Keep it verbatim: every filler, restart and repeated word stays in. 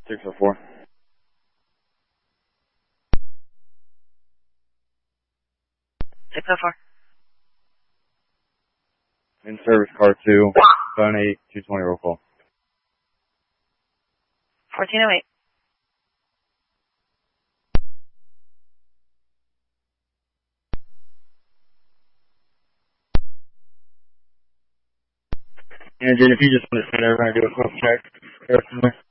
six oh four. six oh four. In service car two, phone eight, two twenty roll call. fourteen oh eight. And Jen, if you just want to sit over and do a quick check, go from there.